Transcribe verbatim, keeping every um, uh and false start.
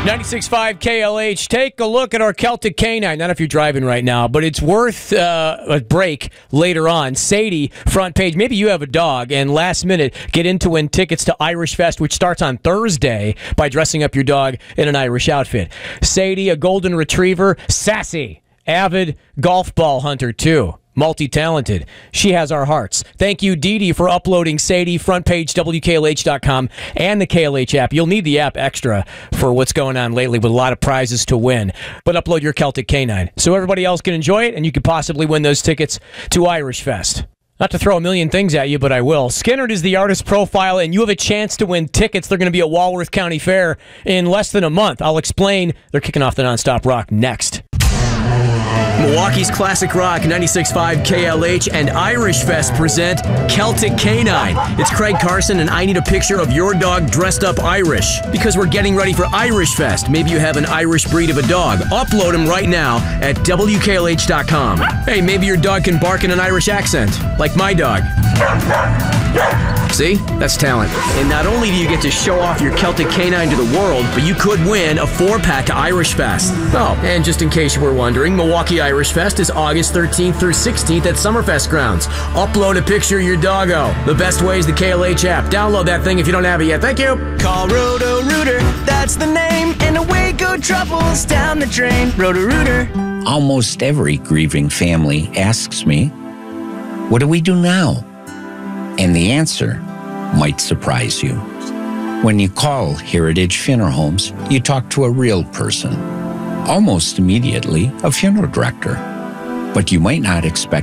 ninety-six point five K L H. Take a look at our Celtic Canine. Not if you're driving right now, but it's worth uh, a break later on. Sadie, front page. Maybe you have a dog, and last minute, get in to win tickets to Irish Fest, which starts on Thursday by dressing up your dog in an Irish outfit. Sadie, a golden retriever. Sassy, avid golf ball hunter, too. Multi-talented. She has our hearts. Thank you, Dee Dee, for uploading Sadie, front page, W K L H dot com, and the K L H app. You'll need the app extra for what's going on lately with a lot of prizes to win. But upload your Celtic Canine so everybody else can enjoy it, and you could possibly win those tickets to Irish Fest. Not to throw a million things at you, but I will. Skinnerd is the artist profile, and you have a chance to win tickets. They're going to be at Walworth County Fair in less than a month. I'll explain. They're kicking off the Nonstop Rock next. Milwaukee's Classic Rock, ninety-six point five K L H, and Irish Fest present Celtic Canine. It's Craig Carson, and I need a picture of your dog dressed up Irish because we're getting ready for Irish Fest. Maybe you have an Irish breed of a dog. Upload him right now at W K L H dot com. Hey, maybe your dog can bark in an Irish accent, like my dog. See? That's talent. And not only do you get to show off your Celtic Canine to the world, but you could win a four-pack to Irish Fest. Oh, and just in case you were wondering, Milwaukee Irish Fest is August thirteenth through sixteenth at Summerfest grounds. Upload a picture of your doggo. The best way is the K L H app. Download that thing if you don't have it yet. Thank you. Call Roto-Rooter, that's the name, and away go troubles down the drain. Roto-Rooter. Almost every grieving family asks me, what do we do now? And the answer might surprise you. When you call Heritage Funeral Homes, you talk to a real person. Almost immediately, a funeral director. But you might not expect